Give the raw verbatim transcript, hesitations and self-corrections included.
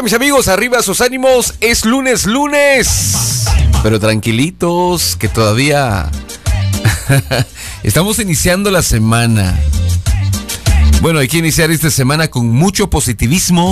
Oigan, mis amigos, arriba sus ánimos. Es lunes, lunes. Pero tranquilitos, que todavía estamos iniciando la semana. Bueno, hay que iniciar esta semana con mucho positivismo.